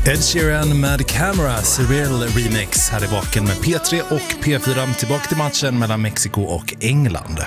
Ed Sheeran med Camera Surreal Remix här i Vaken med P3 och P4 tillbaka till matchen mellan Mexiko och England.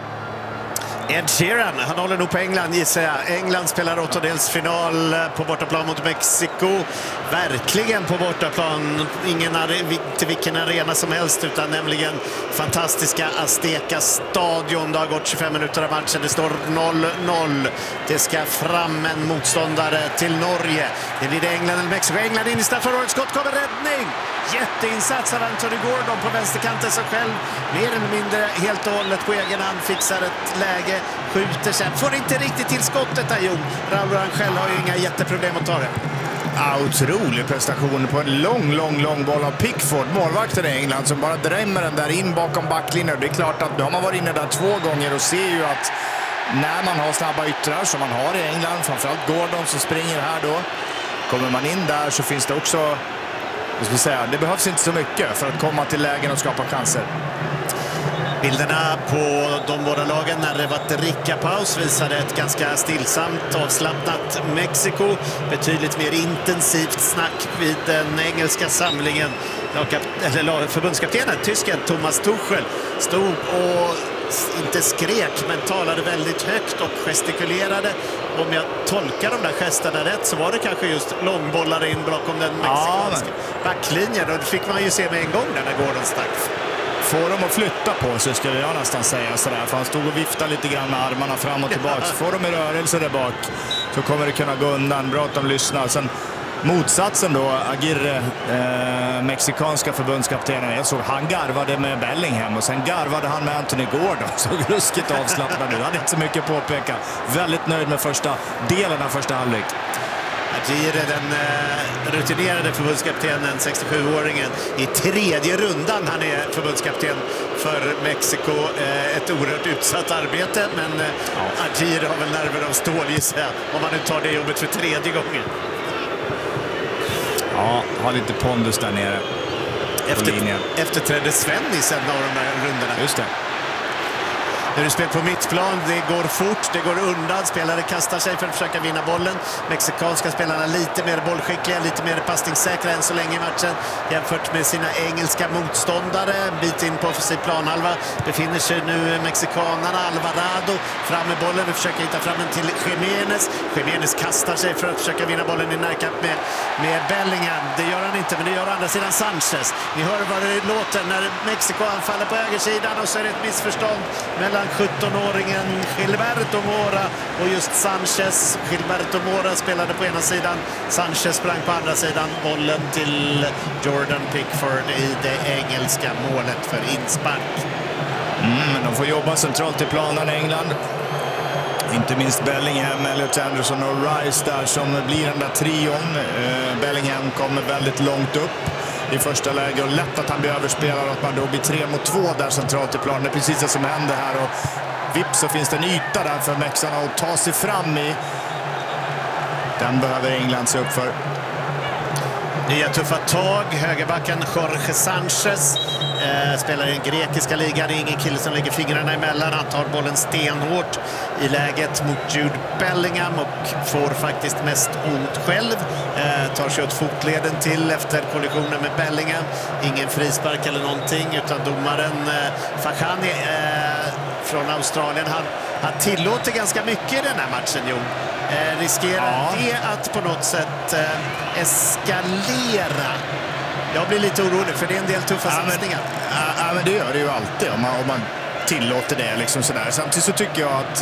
Ed Sheeran, han håller nog på England gissar jag. England spelar åttondelsfinal på bortaplan mot Mexiko. Verkligen på bortaplan. Till vilken arena som helst utan nämligen fantastiska Azteca stadion. Det har gått 25 minuter av matchen. Det står 0-0. Det ska fram en motståndare till Norge. Det blir det England eller Mexiko. England in i straffområdet. Skott kommer, räddning! Jätteinsats av Anthony Gordon på vänsterkanten som själv mer eller mindre helt och hållet på egen hand fixar ett läge, skjuter sen. Får inte riktigt till skottet där, Jon. Raul Rangel har ju inga jätteproblem att ta det. Otrolig prestation på en lång boll av Pickford, målvakten i England, som bara drämmer den där in bakom backlinjen. Det är klart att då har man varit inne där 2 gånger och ser ju att när man har snabba yttrar som man har i England, framförallt Gordon som springer här då, kommer man in där så finns det också, det behövs inte så mycket för att komma till lägen och skapa chanser. Bilderna på de båda lagen när det var drickapaus visade ett ganska stillsamt, avslappnat Mexiko. Betydligt mer intensivt snack vid den engelska samlingen. Förbundskaptenen, tysken Thomas Tuchel, stod och inte skrek men talade väldigt högt och gestikulerade. Om jag tolkar de där gesterna rätt så var det kanske just långbollar in bakom den mexikanska backlinjen. Och det fick man ju se med en gång där när Gordon stack. Får de att flytta på sig skulle jag nästan säga sådär. För han stod och viftade lite grann med armarna fram och tillbaka. Får de i rörelse där bak så kommer det kunna gå undan. Bra att de lyssnar. Sen motsatsen då, Aguirre, mexikanska förbundskaptenen. Jag såg han garvade med Bellingham och sen garvade han med Anthony Gordon. Så ruskigt avslappnad nu. Han hade inte så mycket påpeka. Väldigt nöjd med första delen av första halvlek. Aguirre, den rutinerade förbundskaptenen, 67-åringen, i 3:e rundan han är förbundskapten för Mexiko. Ett oerhört utsatt arbete, men Aguirre har väl nerver av stål gissar jag, om man nu tar det jobbet för 3:e gången. Ja, har lite pondus där nere. Efterträdde Sven i sen av de här rundorna. Just det. När du spelar på mittplan, det går fort, det går undan. Spelare kastar sig för att försöka vinna bollen. Mexikanska spelarna lite mer bollskickliga, lite mer passningssäkra än så länge i matchen jämfört med sina engelska motståndare. En bit in på offensiv planhalva befinner sig nu mexikanarna. Alvarado fram med bollen, vi försöker hitta fram den till Jiménez. Jiménez kastar sig för att försöka vinna bollen i närkamp med Bellingham. Det gör han inte, men det gör andra sidan Sanchez. Ni hör vad det låter när Mexiko anfaller på högersidan och så är det ett missförstånd mellan 17-åringen Gilberto Mora och just Sanchez. Gilberto Mora spelade på ena sidan, Sanchez sprang på andra sidan. Bollen till Jordan Pickford i det engelska målet för inspark. De får jobba centralt i planen i England. Inte minst Bellingham, Elliot Anderson och Rice där som blir den där trion. Bellingham kommer väldigt långt upp i första läge och lätt att han blir överspelad och att man då blir 3-2 där centralt i planen. Det är precis det som händer här och vips så finns det en yta där för mexarna att ta sig fram i. Den behöver England se upp för. Nya tuffa tag, högerbacken Jorge Sanchez spelar i den grekiska ligan. Det är ingen kille som lägger fingrarna emellan. Han tar bollen stenhårt i läget mot Jude Bellingham och får faktiskt mest ont själv. Tar sig åt fotleden till efter kollisionen med Bellingham. Ingen frispark eller någonting utan domaren Fahani från Australien. Han tillåter ganska mycket i den här matchen, Jon. Riskerar det att på något sätt eskalera? Jag blir lite orolig för det är en del tuffa satsningar. Men det gör det ju alltid om man tillåter det liksom sådär. Samtidigt så tycker jag att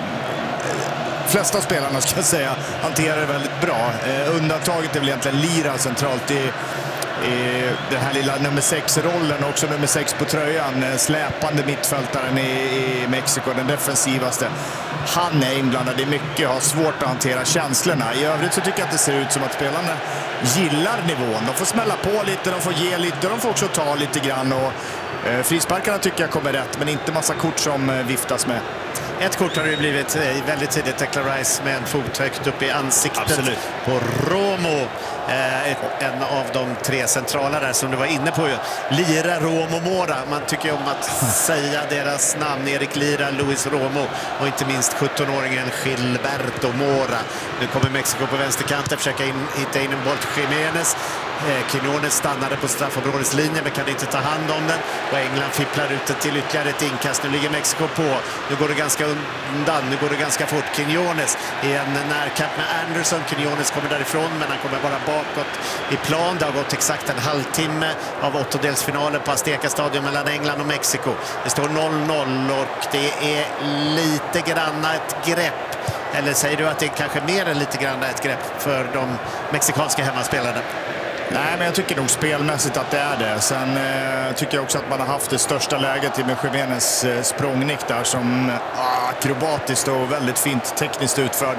flesta av spelarna ska jag säga hanterar det väldigt bra. Undantaget är väl egentligen Lira centralt i den här lilla nummer 6-rollen, också nummer 6 på tröjan, släpande mittfältaren i Mexiko, den defensivaste. Han är inblandad i mycket, har svårt att hantera känslorna. I övrigt så tycker jag att det ser ut som att spelarna gillar nivån. De får smälla på lite, de får ge lite, de får också ta lite grann. Och frisparkarna tycker jag kommer rätt, men inte massa kort som viftas med. Ett kort har det blivit väldigt tidigt. Declan Rice med en fot högt upp i ansiktet. Absolut. På Romo. En av de tre centrala där som du var inne på. Lira, Romo, Mora. Man tycker ju om att säga deras namn. Erik Lira, Luis Romo och inte minst 17-åringen Gilberto Mora. Nu kommer Mexiko på vänsterkanten, försöka hitta in en boll till Jiménez. Quiñones stannade på straffområdeslinjen men kan inte ta hand om den. Och England fipplar ut det till ytterligare ett inkast. Nu ligger Mexiko på. Nu går det ganska undan. Nu går det ganska fort. Quiñones i en närkamp med Anderson. Quiñones kommer därifrån men han kommer bara bakåt i plan. Det har gått exakt en halvtimme av åttondelsfinalen på Azteca Stadion mellan England och Mexiko. Det står 0-0 och det är lite granna ett grepp. Eller säger du att det är kanske mer än lite grann ett grepp för de mexikanska hemmaspelarna? Nej, men jag tycker nog spelmässigt att det är det. Sen tycker jag också att man har haft det största läget med Jiménez språngnick där som akrobatiskt och väldigt fint tekniskt utförd.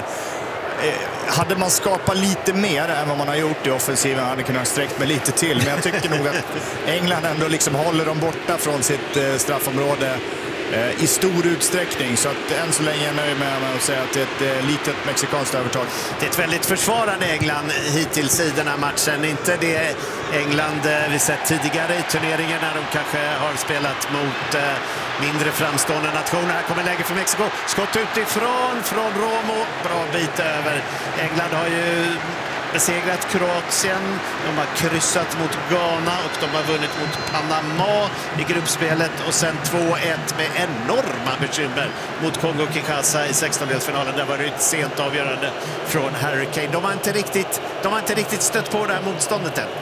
Hade man skapat lite mer än vad man har gjort i offensiven hade kunnat sträckt med lite till. Men jag tycker nog att England ändå liksom håller dem borta från sitt straffområde i stor utsträckning, så att än så länge är jag nöjd med att säga att det är ett litet mexikanskt övertag. Det är ett väldigt försvarande England hittills i den här matchen. Inte det England vi sett tidigare i turneringen när de kanske har spelat mot mindre framstående nationer. Här kommer läge för Mexiko. Skott utifrån från Romo. Bra bit över. England har ju besegrat Kroatien, de har kryssat mot Ghana och de har vunnit mot Panama i gruppspelet och sen 2-1 med enorma bekymmer mot Kongo-Kinshasa i 16-delsfinalen. Där var det ett sent avgörande från Harry Kane. De har inte riktigt stött på det här motståndet än.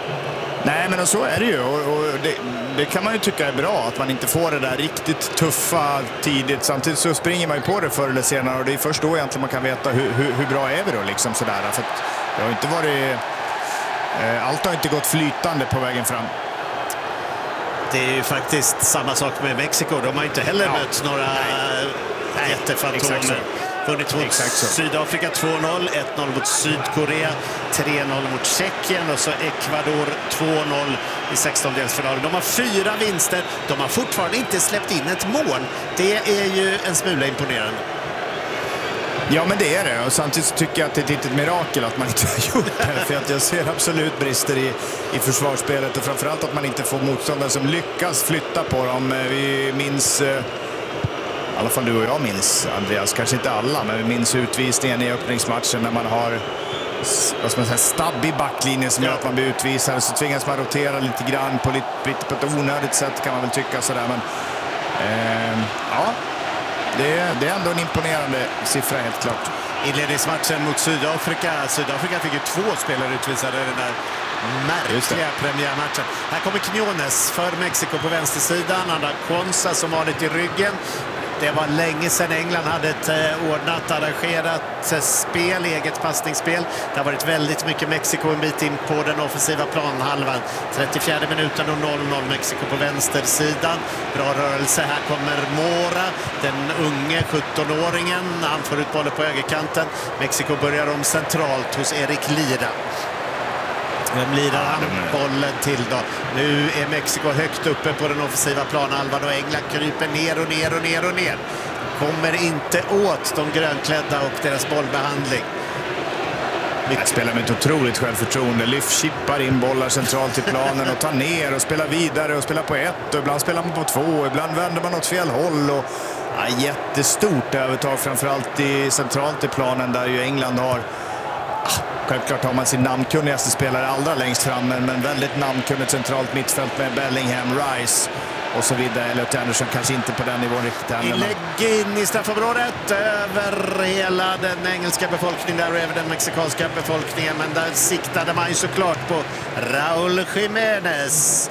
Nej, men så är det ju och det kan man ju tycka är bra att man inte får det där riktigt tuffa tidigt. Samtidigt så springer man ju på det förr eller senare och det är först då egentligen man kan veta hur bra är vi då liksom sådär. För att det har inte varit... allt har inte gått flytande på vägen fram. Det är ju faktiskt samma sak med Mexiko. De har inte heller mött några jättefantomer. Vunnit mot Sydafrika 2-0, 1-0 mot Sydkorea, 3-0 mot Tjeckien och så Ecuador 2-0 i 16-delsfinalen. De har 4 vinster. De har fortfarande inte släppt in ett mål. Det är ju en smula imponerande. Ja, men det är det. Och samtidigt tycker jag att det är ett litet mirakel att man inte har gjort det. För att jag ser absolut brister i försvarsspelet och framförallt att man inte får motståndare som lyckas flytta på dem. Vi minns... I alla fall du och jag minns, Andreas, kanske inte alla, men vi minns utvisningen i öppningsmatchen när man har stabb i backlinjen som gör att man blir utvisad, så tvingas man rotera lite grann på ett onödigt sätt kan man väl tycka sådär, men det är ändå en imponerande siffra helt klart. Inledningsmatchen mot Sydafrika fick ju 2 spelare utvisade i den där märkliga premiärmatchen. Här kommer Quiñones för Mexiko på vänstersidan. Han har Konsa som vanligt i ryggen. Det var länge sedan England hade ett ordnat, arrangerat spel, eget passningsspel. Det har varit väldigt mycket Mexiko en bit in på den offensiva planhalvan. 34 minuten och 0-0 Mexiko på vänstersidan. Bra rörelse. Här kommer Mora, den unge 17-åringen. Han får ut bollen på högerkanten. Mexiko börjar om centralt hos Erik Lira. Vem lirar han bollen till då? Nu är Mexiko högt uppe på den offensiva planhalvan och England kryper ner. Kommer inte åt de grönklädda och deras bollbehandling. Jag spelar med ett otroligt självförtroende. Chippar in bollar centralt i planen och tar ner och spelar vidare och spelar på 1 och ibland spelar man på 2, ibland vänder man åt fel håll och jättestort övertag framförallt centralt i planen där ju England har självklart har man sin namnkunnigaste spelare allra längst fram, men väldigt namnkunnigt centralt mittfält med Bellingham, Rice och så vidare. Elliot Anderson kanske inte på den nivån riktigt än. Inlägg in i straffområdet över hela den engelska befolkningen där och över den mexikanska befolkningen, men där siktade man ju såklart på Raúl Jiménez.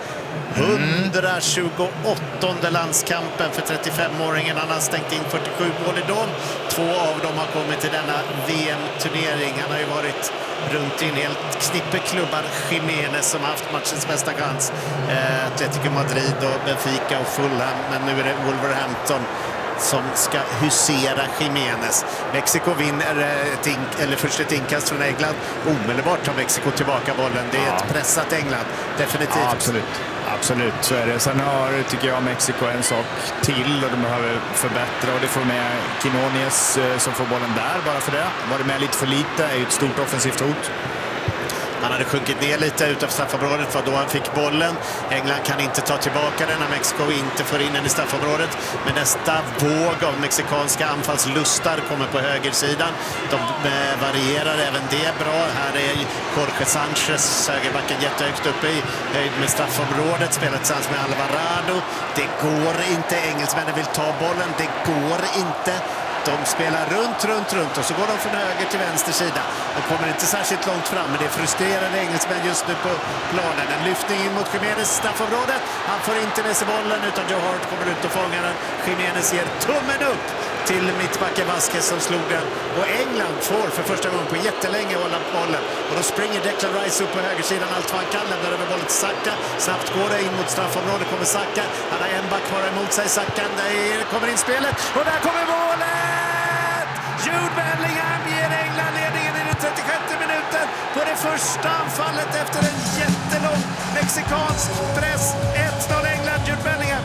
128:e landskampen för 35-åringen. Han har stängt in 47 mål i dem. 2 av dem har kommit till denna VM-turnering. Han har ju varit runt i en helt knippe klubbar. Jiménez som har haft matchens bästa chans. Atletico Madrid och Benfica och Fulham. Men nu är det Wolverhampton som ska husera Jiménez. Mexiko vinner först ett inkast från England. Omedelbart tar Mexiko tillbaka bollen. Det är ett pressat England, definitivt. Ja, absolut, så är det. Sen tycker jag, Mexiko en sak till och de behöver förbättra och det får med Quiñones som får bollen där bara för det. Var det med lite för lite är ju ett stort offensivt hot. Han hade sjunkit ner lite utanför straffområdet för då han fick bollen. England kan inte ta tillbaka den när Mexiko inte får in den i straffområdet. Men nästa våg av mexikanska anfallslustar kommer på högersidan. De varierar även det bra. Här är Jorge Sanchez, högerbacken, jättehögt uppe i höjd med straffområdet. Spelar tillsammans med Alvarado. Det går inte. Engelsmännen vill ta bollen. Det går inte. De spelar runt och så går de från höger till vänster sida. De kommer inte särskilt långt fram, men det är frustrerade engelsmän just nu på planen. En lyftning in mot Jiménez straffområdet. Han får inte med sig bollen utan Joe Hart kommer ut och fångar den. Jiménez ger tummen upp till mittbacken Vasquez som slog den. Och England får för första gången på jättelänge hålla bollen. Och då springer Declan Rice upp på högersidan allt vad han kan. Lämnar över bollen till Saka. Snabbt går det in mot straffområdet. Kommer Saka. Han har en back kvar emot sig. Saka. Där kommer in spelet. Och där kommer målet! Jude Bellingham ger England ledningen i den 36 minuten på det första anfallet efter en jättelång mexikansk press. 1-0 England, Jude Bellingham.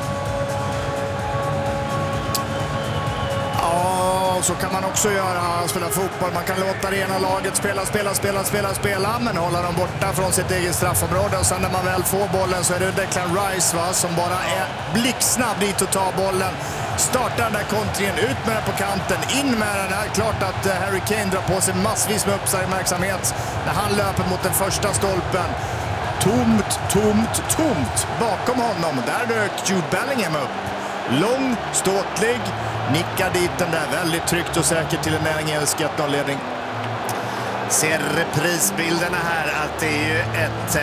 Ja, så kan man också göra. Spela fotboll. Man kan låta det ena laget spela, men hålla dem borta från sitt eget straffområde. Och sen när man väl får bollen så är det Declan Rice, va, som bara är blixtsnabb dit och tar bollen. Startar den där kontringen, ut med den på kanten, in med den. Här klart att Harry Kane drar på sig massvis med uppmärksamhet när han löper mot den första stolpen. Tomt bakom honom. Där dök Jude Bellingham upp. Lång, ståtlig, nickar dit den där väldigt tryggt och säkert till en engelsk 1-0-ledning. Ser reprisbilderna här att det är ju ett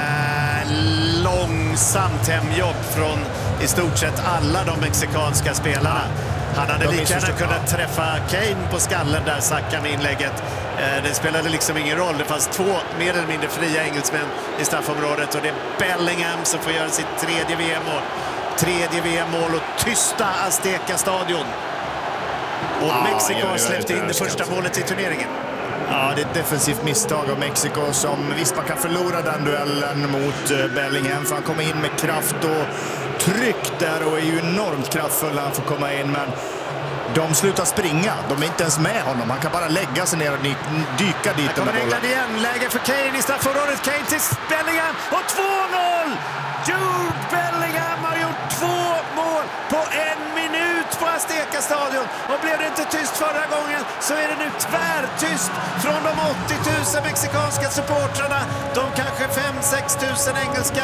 långsamt hemjobb från i stort sett alla de mexikanska spelarna. Han hade lika gärna kunnat träffa Kane på skallen där, Saka med inlägget. Det spelade liksom ingen roll. Det fanns två mer eller mindre fria engelsmän i straffområdet och det är Bellingham som får göra sitt tredje VM-mål och tysta Azteca-stadion. Och Mexiko har släppt in det första målet i turneringen. Ja, det är ett defensivt misstag av Mexiko som visst man kan förlora den duellen mot Bellingham för han kommer in med kraft och tryck där och är ju enormt kraftfull när han får komma in, men de slutar springa. De är inte ens med honom. Han kan bara lägga sig ner och dyka dit. Här kommer England igen. Läge för Kane i straffområdet. Kane till Bellingham och 2-0! Jude Bellingham har gjort 2 mål på 1 minut på Azteca-stadion. Och blev det inte tyst förra gången så är det nu tvärtyst från de 80 000 mexikanska supportrarna. De kanske 5-6 000 engelska.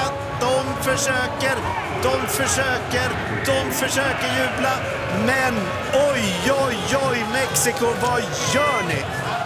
De försöker jubla. Men oj, Mexiko, vad gör ni?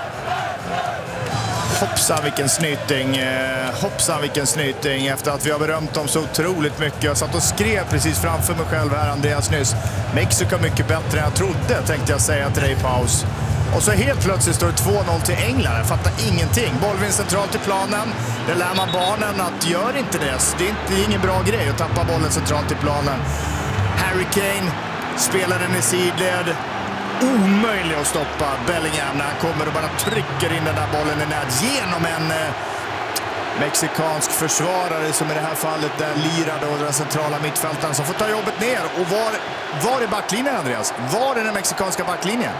Hoppsan vilken snyting efter att vi har berömt dem så otroligt mycket. Jag satt och skrev precis framför mig själv här, Andreas, nyss. Mexiko mycket bättre än jag trodde, tänkte jag säga till dig i paus. Och så helt plötsligt står det 2-0 till England. Jag fattar ingenting. Bollvinst centralt i planen. Det lär man barnen att gör inte det. Det är ingen bra grej att tappa bollen centralt i planen. Harry Kane spelar den i sidled. Omöjlig att stoppa Bellingham när han kommer och bara trycker in den där bollen i nät genom en mexikansk försvarare som i det här fallet där lirade och den centrala mittfältaren som får ta jobbet ner. Och var är backlinjen, Andreas? Var är den mexikanska backlinjen?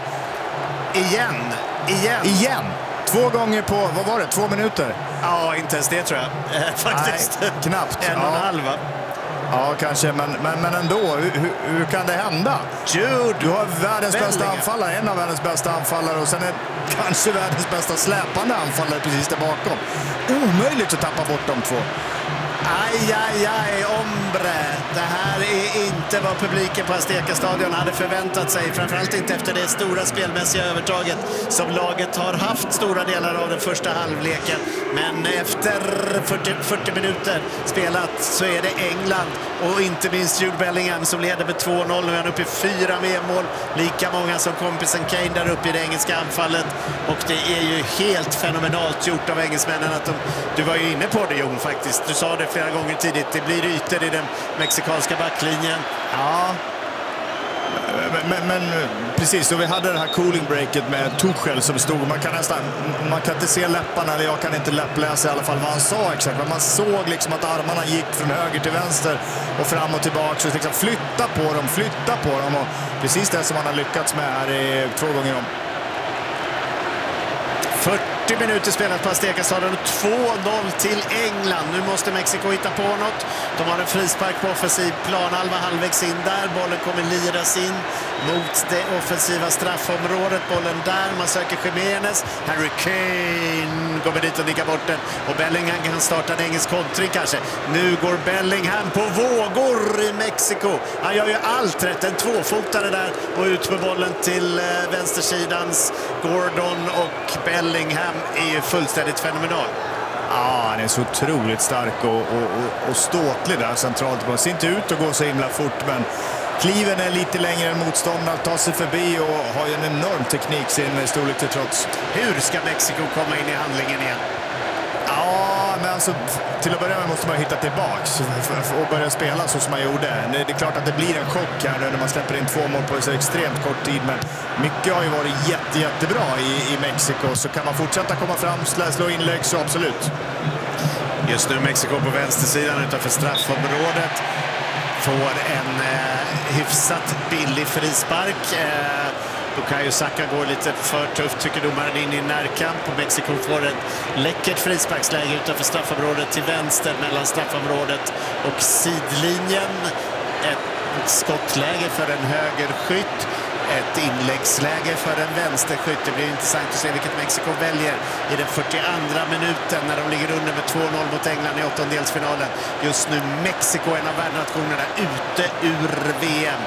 Igen. 2 gånger på, vad var det, 2 minuter? Ja, inte ens det tror jag. Faktiskt. Nej, knappt. 1,5 va? Ja, kanske, men ändå. Hur kan det hända? Jude, du har världens bästa anfallare, en av världens bästa anfallare och sen är kanske världens bästa släpande anfallare precis där bakom. Omöjligt att tappa bort de två. Aj, hombre. Det här är inte vad publiken på Azteca-stadion hade förväntat sig. Framförallt inte efter det stora spelmässiga övertaget som laget har haft stora delar av den första halvleken. Men efter 40 minuter spelat så är det England och inte minst Jude Bellingham som leder med 2-0. Nu är han uppe i 4 VM-mål. Lika många som kompisen Kane där uppe i det engelska anfallet. Och det är ju helt fenomenalt gjort av engelsmännen att du var ju inne på det, Jon, faktiskt. Du sa det flera gånger tidigt. Det blir ytor i den mexikanska backlinjen. Ja. Men precis, och vi hade det här cooling breaket med Tuchel som stod. Man kan inte se läpparna, eller jag kan inte läppläsa i alla fall vad han sa exakt. Men man såg liksom att armarna gick från höger till vänster och fram och tillbaka. Så liksom flytta på dem. Och precis det som han har lyckats med här i 2 gånger om. 40 40 minuter spelat på Azteca-stadion. 2-0 till England. Nu måste Mexiko hitta på något. De har en frispark på offensiv planhalva halvvägs in där. Bollen kommer liras in mot det offensiva straffområdet. Bollen där, man söker Jiménez. Harry Kane går dit och nickar bort den. Och Bellingham kan starta en engelsk kontring kanske. Nu går Bellingham på vågor i Mexiko. Han gör ju allt rätt. En tvåfotare där och ut med bollen till vänstersidans Gordon, och Bellingham är ju fullständigt fenomenal. Ja, han är så otroligt stark och ståtlig där centralt. Det ser inte ut att gå så himla fort, men kliven är lite längre än motståndaren, tar sig förbi och har ju en enorm teknik sin storlek till trots. Hur ska Mexiko komma in i handlingen igen? Ja, men alltså, till att börja med måste man hitta tillbaks och börja spela så som man gjorde. Det är klart att det blir en chock här nu när man släpper in 2 mål på så extremt kort tid, men mycket har ju varit jättebra i Mexiko. Så kan man fortsätta komma fram, slå inlägg, så absolut. Just nu Mexiko på vänstersidan utanför straffområdet får en hyfsat billig frispark. Bukayo Saka går lite för tufft, tycker domaren, in i närkamp. Och Mexiko får ett läckert frisparksläge utanför straffområdet till vänster mellan straffområdet och sidlinjen. Ett skottläge för en högerskytt. Ett inläggsläge för en vänsterskytt. Det blir intressant att se vilket Mexiko väljer i den 42:a minuten när de ligger under med 2-0 mot England i åttondelsfinalen. Just nu Mexiko, en av världsnationerna, ute ur VM.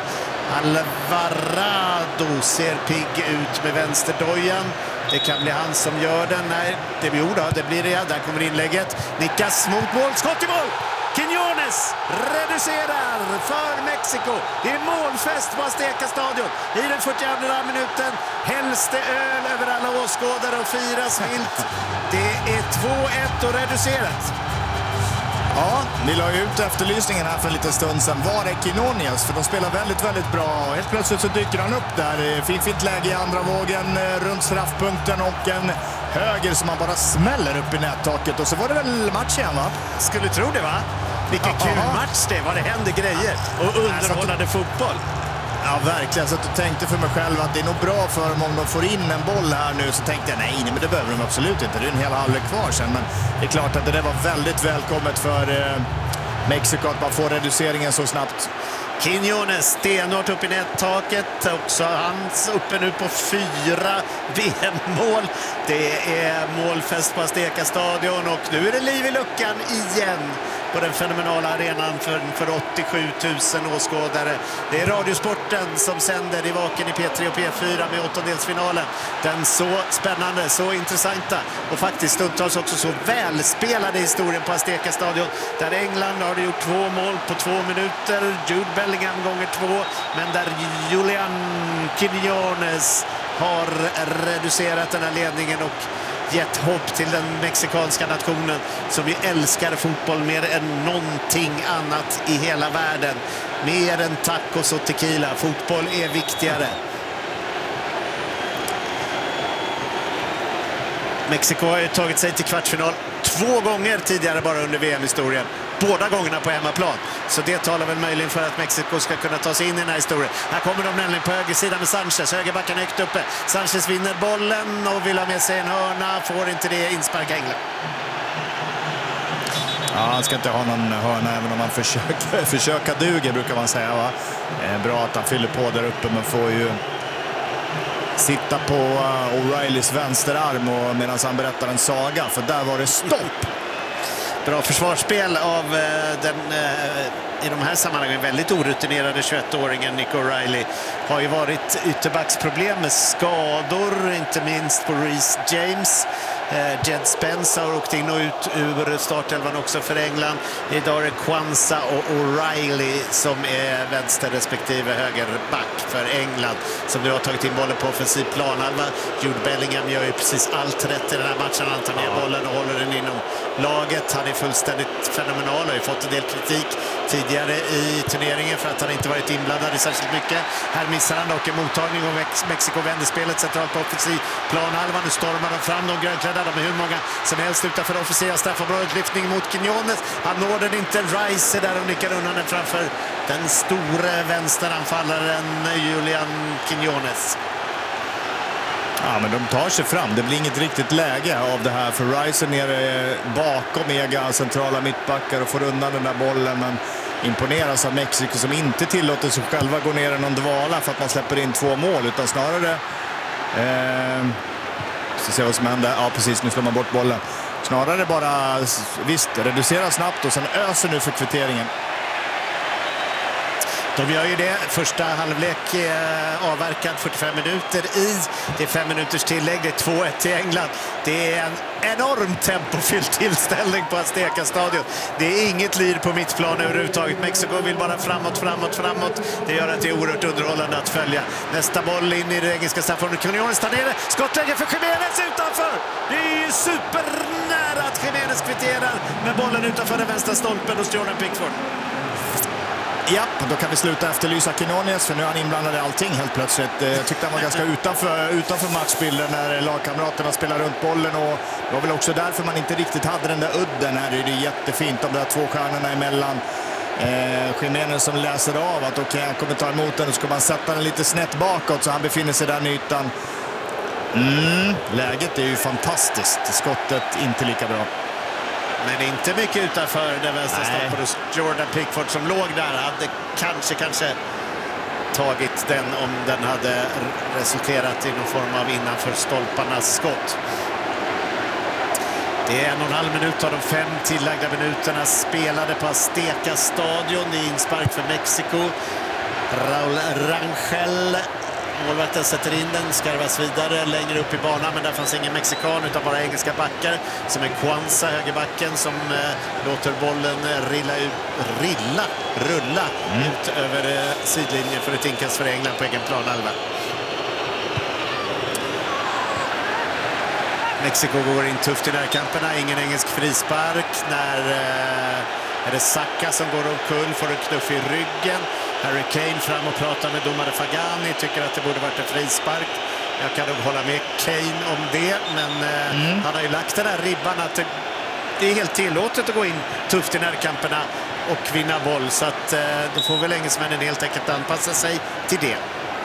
Alvarado ser pigg ut med vänsterdojan. Det kan bli han som gör den. Nej, det blir det. Där kommer inlägget. Nickas mot mål. Skott i mål! Quiñones reducerar för Mexiko. Det är målfest på Azteca-stadion i den 42:a minuten. Hälls det öl över alla åskådare och firas vilt. Det är 2-1 och reducerat. Ja, vi la ut efterlysningen här för en liten stund sedan. Var är Quiñones? För de spelar väldigt bra. Helt plötsligt så dyker han upp där. Fint läge i andra vågen runt straffpunkten och en höger som man bara smäller upp i nättaket. Och så var det väl match igen, va? Skulle tro det, va? Vilken kul match det var. Det händer grejer och underhållande fotboll. Ja, verkligen. Så jag tänkte för mig själv att det är nog bra för dem om de får in en boll här nu. Så tänkte jag, nej, men det behöver de absolut inte. Det är en hel halvlek kvar sen. Men det är klart att det där var väldigt välkommet för Mexiko att man får reduceringen så snabbt. Quiñones stenhårt upp i nättaket. Också hans uppe nu på 4 VM-mål. Det är målfest på Azteca-stadion och nu är det liv i luckan igen på den fenomenala arenan för 87 000 åskådare. Det är Radiosporten som sänder i vaken i P3 och P4 med åttondelsfinalen. Den så spännande, så intressanta och faktiskt stundtals också så välspelade historien på Azteca-stadion. Där England har gjort 2 mål på 2 minuter. Jude Bellingham gånger 2. Men där Julian Quiñones har reducerat den här ledningen och gett hopp till den mexikanska nationen som ju älskar fotboll mer än någonting annat i hela världen. Mer än tacos och tequila. Fotboll är viktigare. Mexiko har ju tagit sig till kvartsfinal 2 gånger tidigare bara under VM-historien. Båda gångerna på hemmaplan. Så det talar väl möjligen för att Mexiko ska kunna ta sig in i den här historien. Här kommer de nämligen på högersidan med Sanchez. Högerbacken högt uppe. Sanchez vinner bollen och vill ha med sig en hörna. Får inte det, insparka England. Ja, han ska inte ha någon hörna även om han försöka duger, brukar man säga, va? Bra att han fyller på där uppe, men får ju sitta på O'Reillys vänsterarm och medan han berättar en saga, för där var det stopp. Bra försvarsspel av den i de här sammanhangen väldigt orutinerade 21-åringen Nick O'Reilly. Har ju varit ytterbacksproblem med skador, inte minst på Reece James. Jed Spence har åkt in och ut ur startelvan också för England. Idag är det Kwanza och O'Reilly som är vänster respektive högerback för England, som nu har tagit in bollen på offensiv planhalva. Jude Bellingham gör ju precis allt rätt i den här matchen. Han tar ner bollen och håller den inom laget. Han är fullständigt fenomenal och har ju fått en del kritik tidigare i turneringen för att han inte varit inblandad i särskilt mycket. Här missar han dock en mottagning och Mexiko vänder spelet centralt på offensiv planhalva. Nu stormar de fram, de grönklädda. De är hur många som helst utanför offensiva straffområdet. Lyftning mot Quiñones. Han når den inte. Rice där och nickar undan den framför den stora vänsteranfallaren Julian Quiñones. Ja, men de tar sig fram. Det blir inget riktigt läge av det här, för Rice är nere bakom Ega centrala mittbackar och får undan den där bollen, men imponeras av Mexiko som inte tillåter sig själva gå ner i någon dvala för att man släpper in 2 mål, utan snarare ska se vad som händer. Ja, precis, nu slår man bort bollen. Snarare bara, visst, reducera snabbt och sen öser nu för kvitteringen. De gör ju det. Första halvlek avverkad 45 minuter i. Det är 5 minuters tillägg. Det är 2-1 till England. Det är en enorm tempofylld tillställning på Azteca-stadion. Det är inget liv på mittplan överhuvudtaget. Mexiko vill bara framåt. Det gör att det är oerhört underhållande att följa. Nästa boll in i det engelska straffområdet. Quinones tar ner det. Skottläge för Jiménez utanför. Det är ju supernära att Jiménez kvitterar med bollen utanför den vänstra stolpen hos Jordan Pickford. Ja, då kan vi sluta efterlysa Quinones, för nu är han inblandad i allting helt plötsligt. Jag tyckte han var ganska utanför matchbilden när lagkamraterna spelar runt bollen, och det var väl också därför man inte riktigt hade den där udden. Här är det jättefint, de där 2 stjärnorna emellan. Jiménez som läser av att okej, han kommer ta emot den och så ska man sätta den lite snett bakåt så han befinner sig där i ytan. Läget är ju fantastiskt. Skottet inte lika bra. Men inte mycket utanför den vänstra stolpen hos Jordan Pickford som låg där. Hade kanske tagit den om den hade resulterat i någon form av innanför stolparnas skott. Det är 1,5 minut av de 5 tillagda minuterna spelade på Azteca-stadion. Det är inspark för Mexiko. Raúl Rangel, målvakten, sätter in den, skarvas vidare längre upp i banan, men där fanns ingen mexikan utan bara engelska backar som är Kwanza, högerbacken, som låter bollen rulla ut över sidlinjen för ett inkast för England på egen planhalva. Mexiko går in tufft i närkamperna, ingen engelsk frispark när är det Saka som går omkull, får en knuff i ryggen. Harry Kane fram och pratar med domare Fagani, tycker att det borde varit en frispark. Jag kan nog hålla med Kane om det, men han har ju lagt den här ribban att det är helt tillåtet att gå in tufft i närkamperna och vinna boll, så att då får väl engelsmännen helt enkelt anpassa sig till det.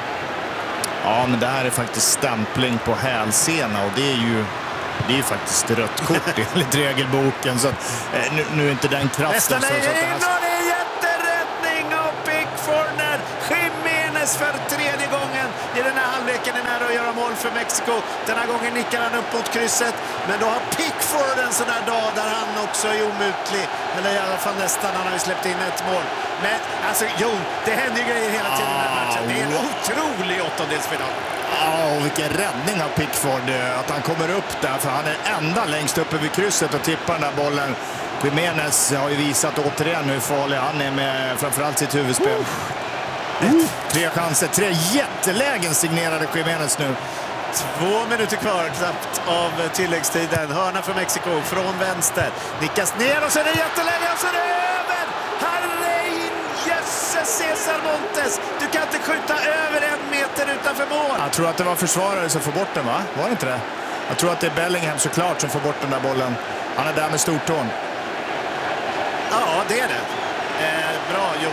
Ja, men det här är faktiskt stämpling på hälsena, och det är ju faktiskt rött kort enligt regelboken, så att, nu är inte den kraften. Nästa läge in, och det är jätteräddning av Pickford när Jiménez för 3:e gången i den här halvleken är nära att göra mål för Mexiko. Den här gången nickar han upp mot krysset, men då har Pickford en sån här dag där han också är omutlig, eller i alla fall nästan. Han har ju släppt in ett mål. Men alltså, det händer ju grejer hela tiden i den här matchen. Det är en otrolig åttondelsfinal. Ja, och vilken räddning av Pickford, att han kommer upp där, för han är ända längst uppe vid krysset och tippar den där bollen. Jiménez har ju visat återigen hur farlig han är med framförallt sitt huvudspel. 3 chanser, 3 jättelägen signerade Jiménez nu. 2 minuter kvar knappt av tilläggstiden. Hörna för Mexiko från vänster. Nickas ner och så är det jätteläge och så är det över. Herrein, jösses Cesar Montes. Du kan inte skjuta över 1 meter utanför mål. Jag tror att det var försvarare som får bort den, va? Var det inte det? Jag tror att det är Bellingham såklart som får bort den där bollen. Han är där med stortån. Ja, det är det. Bra, Jon.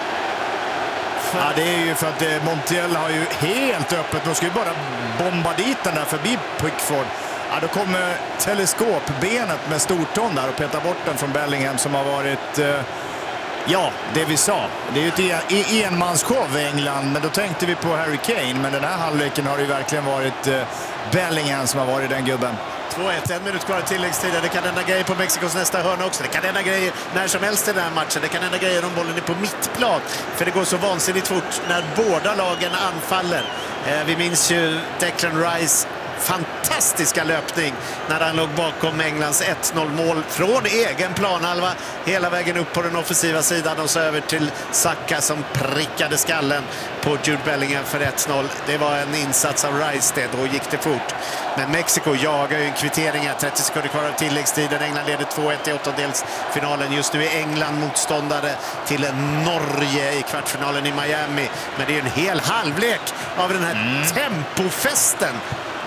Ja, det är ju för att Montiel har ju helt öppet. De ska ju bara bomba dit den där förbi Pickford. Ja, då kommer teleskopbenet med stortån där och petar bort den från Bellingham som har varit... Ja, det vi sa. Det är ju ett enmansshow i England, men då tänkte vi på Harry Kane. Men den här halvleken har det ju verkligen varit Bellingham som har varit den gubben. 2-1, 1 minut kvar i tilläggstiden. Det kan hända grejer på Mexikos nästa hörna också. Det kan hända grejer när som helst i den här matchen. Det kan hända grejer om bollen är på mittplan. För det går så vansinnigt fort när båda lagen anfaller. Vi minns ju Declan Rice fantastiska löpning när han låg bakom Englands 1-0-mål från egen planhalva hela vägen upp på den offensiva sidan och så över till Saka som prickade skallen på Jude Bellingham för 1-0. Det var en insats av Rice det, då gick det fort. Men Mexiko jagar ju en kvittering här, 30 sekunder kvar av tilläggstiden. England leder 2-1 i åttondelsfinalen. Just nu är England motståndare till Norge i kvartsfinalen i Miami. Men det är ju en hel halvlek av den här tempofesten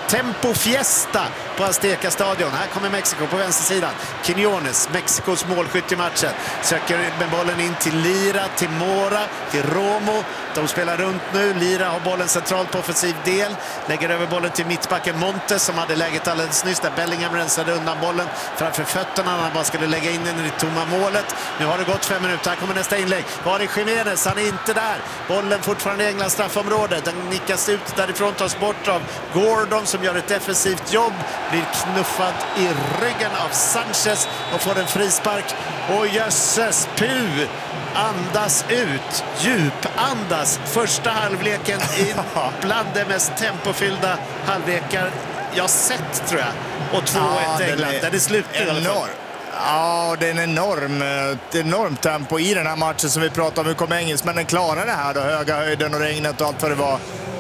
Tempo Fiesta på Azteca stadion. Här kommer Mexiko på vänstersidan. Quiñones, Mexikos målskytt i matchen. Söker med bollen in till Lira, till Mora, till Romo. De spelar runt nu. Lira har bollen centralt på offensiv del. Lägger över bollen till mittbacken Montes som hade läget alldeles nyss där Bellingham rensade undan bollen framför fötterna när han bara skulle lägga in den i det tomma målet. Nu har det gått 5 minuter. Här kommer nästa inlägg. Var är Jiménez? Han är inte där. Bollen fortfarande i Englands straffområde. Den nickas ut därifrån, tas bort av Gordon som gör ett defensivt jobb. Blir knuffad i ryggen av Sanchez och får en frispark. Och jösses, Puh! Andas ut, djupandas. Första halvleken in bland de mest tempofyllda halvlekar jag sett, tror jag. Och 2-1 England, där det slutar i alla fall. Ja, det är ett enormt tempo i den här matchen som vi pratar om. Hur kommer engelsmännen klara det här då? Höga höjden och regnet och allt vad det var.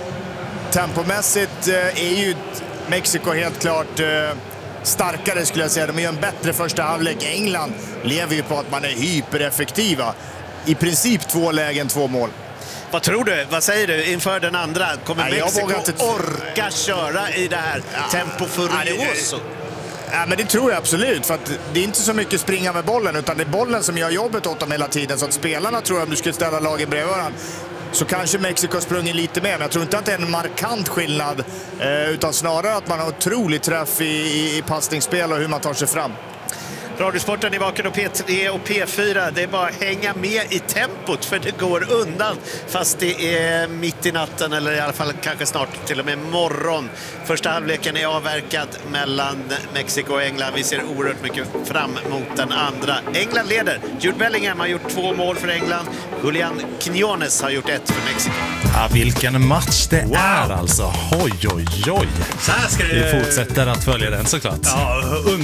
Tempomässigt är ju Mexiko helt klart starkare, skulle jag säga. De gör en bättre första halvlek. England lever ju på att man är hypereffektiva. I princip 2 lägen, 2 mål. Vad tror du? Vad säger du inför den andra? Kommer Mexiko orka köra i det här tempo furioso? Ja, men det tror jag absolut, för att det är inte så mycket springa med bollen, utan det är bollen som gör jobbet åt dem hela tiden. Så att spelarna, tror jag, om du skulle ställa lagen bredvid varandra, så kanske Mexiko sprungit lite mer. Men jag tror inte att det är en markant skillnad, utan snarare att man har otroligt träff i passningsspel och hur man tar sig fram. Radiosporten i Vaken och P3 och P4. Det är bara att hänga med i tempot, för det går undan fast det är mitt i natten, eller i alla fall kanske snart till och med morgon. Första halvleken är avverkad mellan Mexiko och England. Vi ser oerhört mycket fram mot den andra. England leder. Jude Bellingham har gjort 2 mål för England. Julian Quiñones har gjort 1 för Mexiko. Ja, vilken match det är alltså. Oj, oj, oj. Så här ska Vi fortsätter att följa den, såklart. Ja,